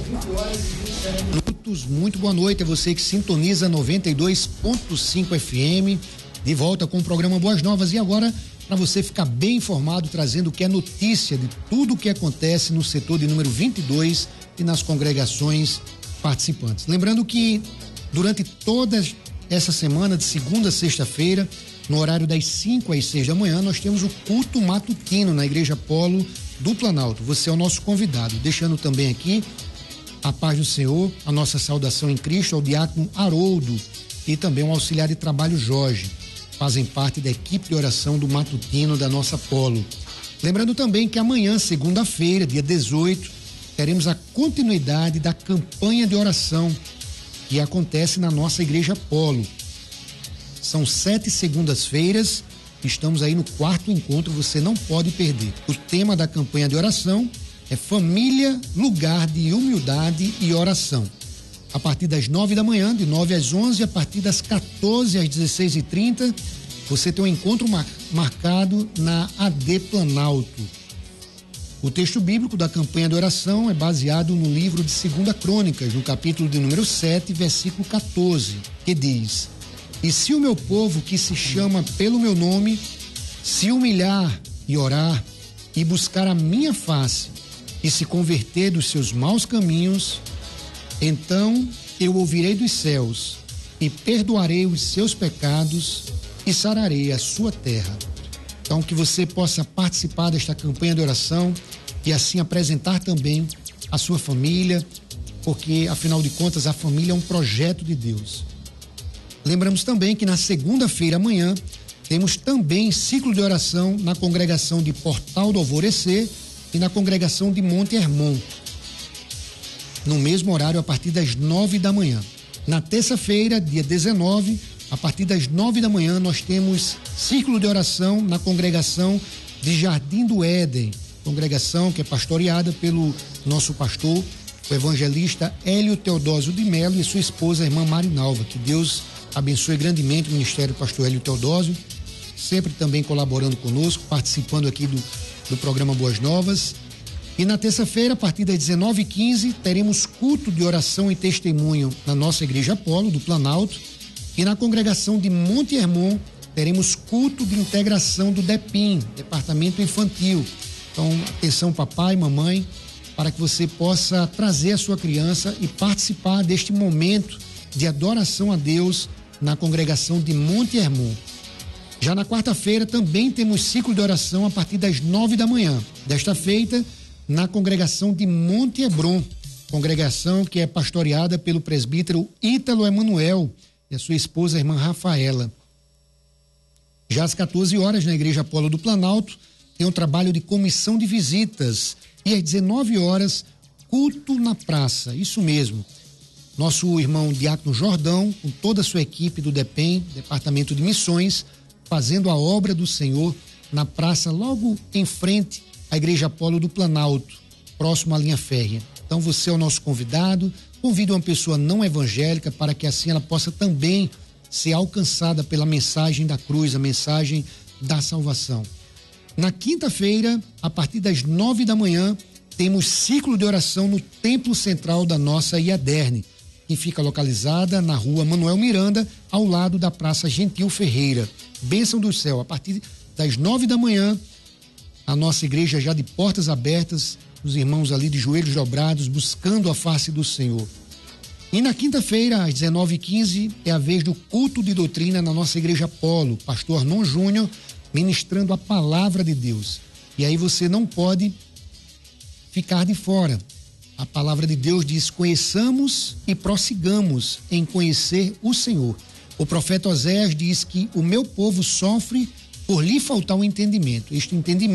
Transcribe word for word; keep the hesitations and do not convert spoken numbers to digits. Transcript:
Minutos, muito boa noite a você que sintoniza noventa e dois ponto cinco F M, de volta com o programa Boas Novas. E agora, para você ficar bem informado, trazendo o que é notícia de tudo o que acontece no setor de número vinte e dois e nas congregações participantes. Lembrando que durante toda essa semana, de segunda a sexta-feira, no horário das cinco às seis da manhã, nós temos o culto matutino na Igreja Polo do Planalto. Você é o nosso convidado. Deixando também aqui a paz do Senhor, a nossa saudação em Cristo ao diácono Haroldo e também ao auxiliar de trabalho Jorge. Fazem parte da equipe de oração do matutino da nossa Polo. Lembrando também que amanhã, segunda-feira, dia dezoito, teremos a continuidade da campanha de oração que acontece na nossa Igreja Polo. São sete segundas-feiras, estamos aí no quarto encontro, você não pode perder. O tema da campanha de oração é família, lugar de humildade e oração. A partir das nove da manhã, de nove às onze, a partir das quatorze às dezesseis e trinta, você tem um encontro mar- marcado na A D Planalto. O texto bíblico da campanha de oração é baseado no livro de Segunda Crônicas, no capítulo de número sete, versículo quatorze, que diz: E se o meu povo, que se chama pelo meu nome, se humilhar e orar e buscar a minha face e se converter dos seus maus caminhos, então eu ouvirei dos céus e perdoarei os seus pecados e sararei a sua terra. Então, que você possa participar desta campanha de oração e assim apresentar também a sua família, porque afinal de contas a família é um projeto de Deus. Lembramos também que na segunda-feira amanhã temos também ciclo de oração na congregação de Portal do Alvorecer e na congregação de Monte Hermon, no mesmo horário a partir das nove da manhã. Na terça-feira, dia dezenove, a partir das nove da manhã, nós temos ciclo de oração na congregação de Jardim do Éden, congregação que é pastoreada pelo nosso pastor, o evangelista Hélio Teodósio de Melo, e sua esposa, a irmã Marinalva. Que Deus abençoe grandemente o ministério do pastor Hélio Teodósio, sempre também colaborando conosco, participando aqui do, do programa Boas Novas. E na terça-feira, a partir das dezenove e quinze, teremos culto de oração e testemunho na nossa Igreja Apolo do Planalto. E na congregação de Monte Hermon, teremos culto de integração do DEPIM, Departamento Infantil. Então, atenção papai, mamãe, para que você possa trazer a sua criança e participar deste momento de adoração a Deus na congregação de Monte Hermon. Já na quarta-feira também temos ciclo de oração a partir das nove da manhã. Desta feita, na congregação de Monte Hebron, congregação que é pastoreada pelo presbítero Ítalo Emanuel e a sua esposa, a irmã Rafaela. Já às quatorze horas, na Igreja Apolo do Planalto, tem um trabalho de comissão de visitas. E às dezenove horas, culto na praça. Isso mesmo. Nosso irmão Diácono Jordão, com toda a sua equipe do DEPEN, Departamento de Missões, fazendo a obra do Senhor na praça, logo em frente à Igreja Apolo do Planalto, próximo à linha férrea. Então você é o nosso convidado. Convido uma pessoa não evangélica para que assim ela possa também ser alcançada pela mensagem da cruz, a mensagem da salvação. Na quinta-feira, a partir das nove da manhã, temos ciclo de oração no Templo Central da nossa I A D E R N, que fica localizada na rua Manuel Miranda, ao lado da Praça Gentil Ferreira. Bênção do céu, a partir das nove da manhã, a nossa igreja já de portas abertas, os irmãos ali de joelhos dobrados, buscando a face do Senhor. E na quinta-feira, às dezenove e quinze, é a vez do culto de doutrina na nossa Igreja Polo, pastor Arnon Júnior, ministrando a palavra de Deus. E aí você não pode ficar de fora. A palavra de Deus diz: conheçamos e prossigamos em conhecer o Senhor. O profeta Oséias diz que o meu povo sofre por lhe faltar o entendimento. Este entendimento